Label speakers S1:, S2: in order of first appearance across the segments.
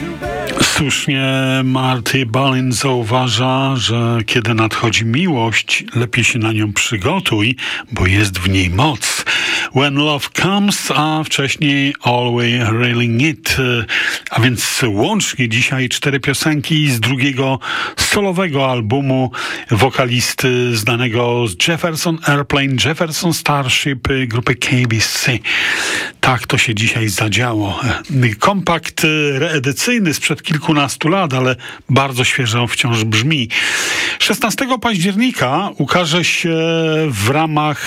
S1: Słusznie Marty Balin zauważa, że kiedy nadchodzi miłość, lepiej się na nią przygotuj, bo jest w niej moc. When Love Comes, a wcześniej Always Railing It. A więc łącznie dzisiaj 4 piosenki z drugiego solowego albumu wokalisty znanego z Jefferson Airplane, Jefferson Starship, grupy KBC. Tak to się dzisiaj zadziało. Kompakt reedycyjny sprzed kilkunastu lat, ale bardzo świeżo wciąż brzmi. 16 października ukaże się w ramach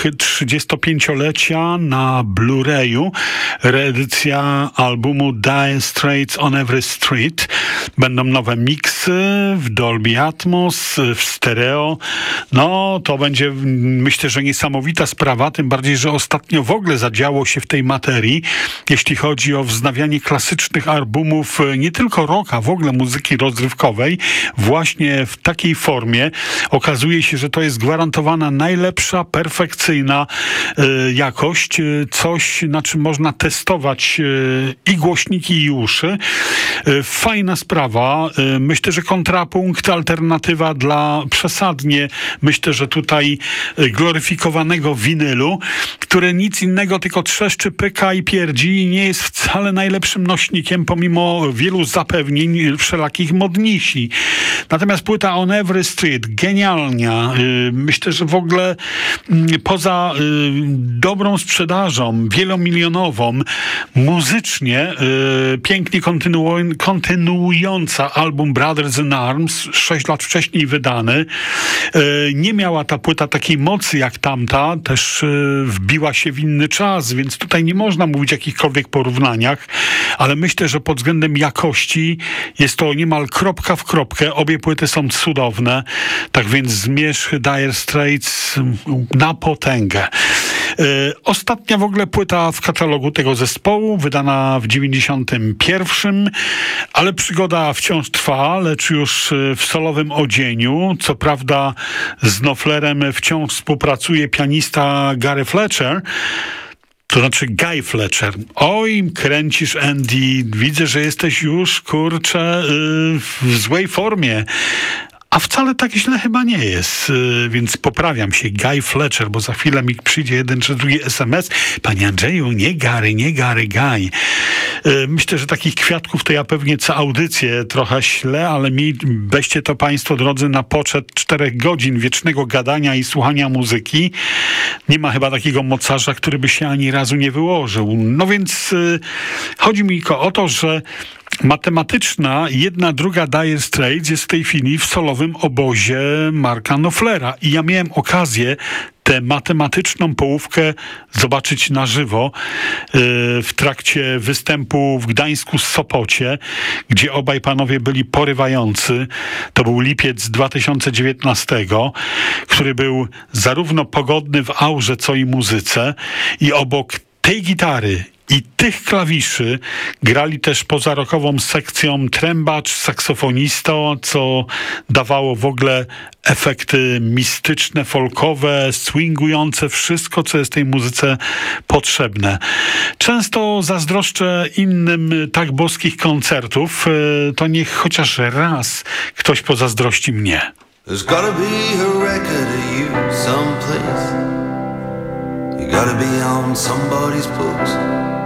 S1: 35-lecia na Blu-rayu reedycja albumu Dire Straits on Every Street. Będą nowe miksy w Dolby Atmos, w stereo. No, to będzie, myślę, że niesamowita sprawa, tym bardziej, że ostatnio w ogóle zadziało się w tej materii, jeśli chodzi o wznawianie klasycznych albumów, nie tylko rocka, w ogóle muzyki rozrywkowej, właśnie w takiej formie. Okazuje się, że to jest gwarantowana najlepsza, perfekcyjna jakość, coś, na czym można testować i głośniki, i uszy. Fajna sprawa. Myślę, że kontrapunkt, alternatywa dla przesadnie, myślę, że tutaj gloryfikowanego winylu, które nic innego, tylko trzeszczy, pyka i pierdzi i nie jest wcale najlepszym nośnikiem, pomimo wielu zapewnień wszelakich modnisi. Natomiast płyta On Every Street, genialnia. Myślę, że w ogóle poza dobrą sprzedażą, wielomilionową, muzycznie pięknie kontynuująca album Brothers in Arms, 6 lat wcześniej wydany. Nie miała ta płyta takiej mocy jak tamta, też wbiła się w inny czas, więc tutaj nie można mówić o jakichkolwiek porównaniach, ale myślę, że pod względem jakości jest to niemal kropka w kropkę. Obie płyty są cudowne, tak więc zmierzch Dire Straits na potęgę. Ostatnia w ogóle płyta w katalogu tego zespołu, wydana w 91, ale przygoda wciąż trwa, lecz już w solowym odzieniu. Co prawda z Knopflerem wciąż współpracuje pianista Gary Fletcher, to znaczy Guy Fletcher. Oj, kręcisz, Andy, widzę, że jesteś już, kurczę, w złej formie. A wcale tak źle chyba nie jest, więc poprawiam się. Guy Fletcher, bo za chwilę mi przyjdzie jeden czy drugi SMS. Panie Andrzeju, nie Gary, Guy. Myślę, że takich kwiatków to ja pewnie co audycję trochę ślę, ale weźcie to państwo, drodzy, na poczet 4 godzin wiecznego gadania i słuchania muzyki. Nie ma chyba takiego mocarza, który by się ani razu nie wyłożył. No więc chodzi mi o to, że matematyczna, jedna druga Dire Straits jest w tej chwili w solowym obozie Marka Knopflera. I ja miałem okazję tę matematyczną połówkę zobaczyć na żywo w trakcie występu w Gdańsku z Sopocie, gdzie obaj panowie byli porywający. To był lipiec 2019, który był zarówno pogodny w aurze, co i muzyce. I obok tej gitary i tych klawiszy grali też pozarokową sekcją trębacz, saksofonista, co dawało w ogóle efekty mistyczne, folkowe, swingujące, wszystko, co jest tej muzyce potrzebne. Często zazdroszczę innym tak boskich koncertów, to niech chociaż raz ktoś pozazdrości mnie. There's gotta be a record of you someplace. You gotta be on somebody's books.